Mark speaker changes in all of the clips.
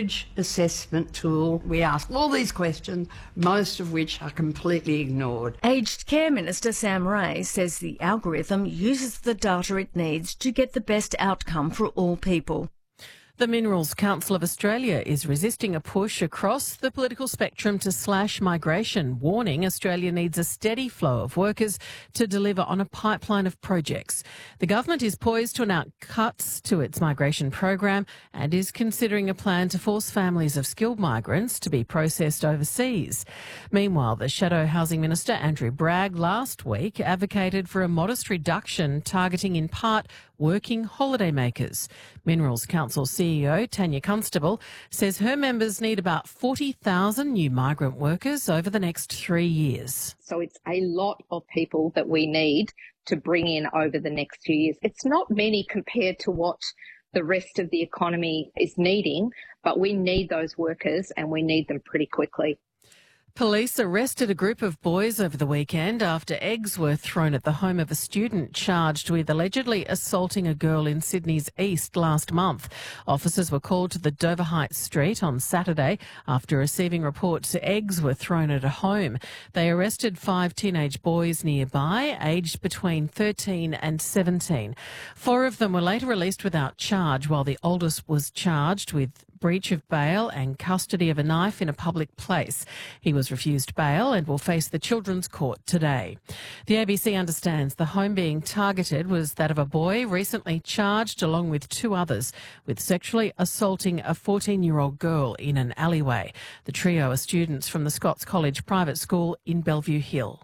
Speaker 1: huge assessment tool. We ask all these questions, most of which are completely ignored.
Speaker 2: Aged Care Minister Sam Ray says the algorithm uses the data it needs to get the best outcome for all people.
Speaker 3: The Minerals Council of Australia is resisting a push across the political spectrum to slash migration, warning Australia needs a steady flow of workers to deliver on a pipeline of projects. The government is poised to enact cuts to its migration program and is considering a plan to force families of skilled migrants to be processed overseas. Meanwhile, the Shadow Housing Minister Andrew Bragg last week advocated for a modest reduction targeting in part working holidaymakers. Minerals Council CEO Tanya Constable says her members need about 40,000 new migrant workers over the next 3 years.
Speaker 4: So it's a lot of people that we need to bring in over the next 2 years. It's not many compared to what the rest of the economy is needing, but we need those workers and we need them pretty quickly.
Speaker 3: Police arrested a group of boys over the weekend after eggs were thrown at the home of a student charged with allegedly assaulting a girl in Sydney's East last month. Officers were called to the Dover Heights street on Saturday after receiving reports eggs were thrown at a home. They arrested 5 teenage boys nearby, aged between 13 and 17. 4 of them were later released without charge, while the oldest was charged with breach of bail and custody of a knife in a public place. He was refused bail and will face the Children's Court today. The ABC understands the home being targeted was that of a boy recently charged, along with 2 others, with sexually assaulting a 14-year-old girl in an alleyway. The trio are students from the Scots College private school in Bellevue Hill.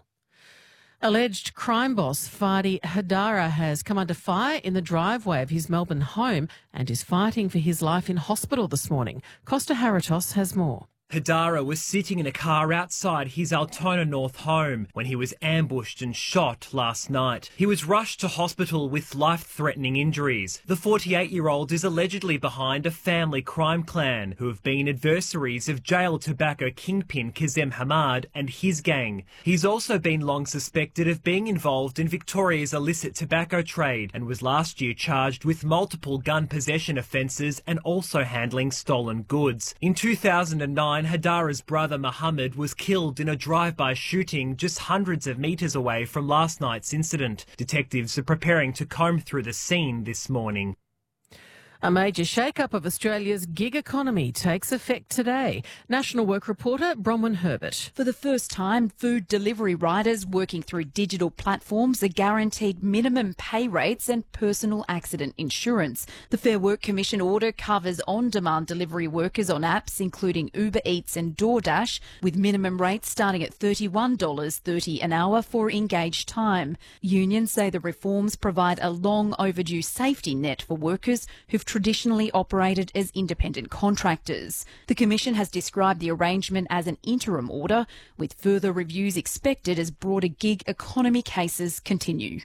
Speaker 3: Alleged crime boss Fadi Hadara has come under fire in the driveway of his Melbourne home and is fighting for his life in hospital this morning. Costa Haratos has more.
Speaker 5: Hadara was sitting in a car outside his Altona North home when he was ambushed and shot last night. He was rushed to hospital with life-threatening injuries. The 48-year-old is allegedly behind a family crime clan who have been adversaries of jail tobacco kingpin Kazem Hamad and his gang. He's also been long suspected of being involved in Victoria's illicit tobacco trade and was last year charged with multiple gun possession offences and also handling stolen goods. In 2009, Hadara's brother Mohammed was killed in a drive-by shooting just hundreds of metres away from last night's incident. Detectives are preparing to comb through the scene this morning.
Speaker 3: A major shake-up of Australia's gig economy takes effect today. National Work reporter Bronwyn Herbert.
Speaker 6: For the first time, food delivery riders working through digital platforms are guaranteed minimum pay rates and personal accident insurance. The Fair Work Commission order covers on-demand delivery workers on apps including Uber Eats and DoorDash, with minimum rates starting at $31.30 an hour for engaged time. Unions say the reforms provide a long overdue safety net for workers who've traditionally operated as independent contractors. The Commission has described the arrangement as an interim order, with further reviews expected as broader gig economy cases continue.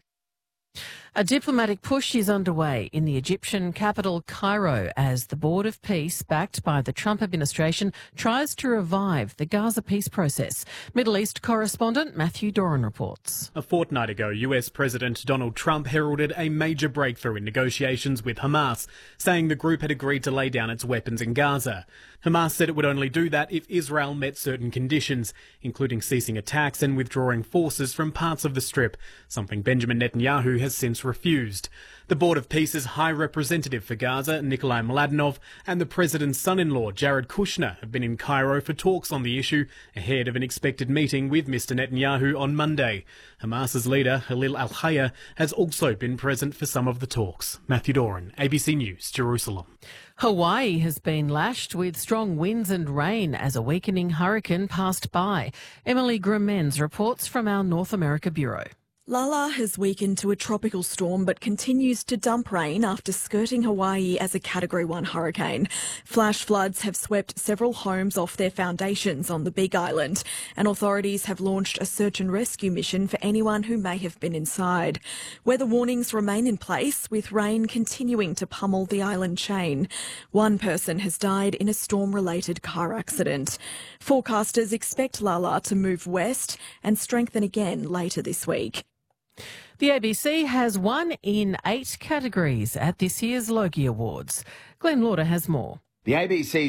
Speaker 3: A diplomatic push is underway in the Egyptian capital Cairo as the Board of Peace, backed by the Trump administration, tries to revive the Gaza peace process. Middle East correspondent Matthew Doran reports.
Speaker 7: A fortnight ago, US President Donald Trump heralded a major breakthrough in negotiations with Hamas, saying the group had agreed to lay down its weapons in Gaza. Hamas said it would only do that if Israel met certain conditions, including ceasing attacks and withdrawing forces from parts of the Strip, something Benjamin Netanyahu has since refused. The Board of Peace's High Representative for Gaza, Nikolai Mladinov, and the President's son-in-law, Jared Kushner, have been in Cairo for talks on the issue ahead of an expected meeting with Mr Netanyahu on Monday. Hamas's leader, Halil al-Hayya, has also been present for some of the talks. Matthew Doran, ABC News, Jerusalem.
Speaker 3: Hawaii has been lashed with strong winds and rain as a weakening hurricane passed by. Emily Grumens reports from our North America Bureau.
Speaker 8: Lala has weakened to a tropical storm but continues to dump rain after skirting Hawaii as a Category 1 hurricane. Flash floods have swept several homes off their foundations on the Big Island, and authorities have launched a search and rescue mission for anyone who may have been inside. Weather warnings remain in place, with rain continuing to pummel the island chain. One person has died in a storm-related car accident. Forecasters expect Lala to move west and strengthen again later this week.
Speaker 3: The ABC has won in 8 categories at this year's Logie Awards. Glenn Lauder has more.
Speaker 9: The ABC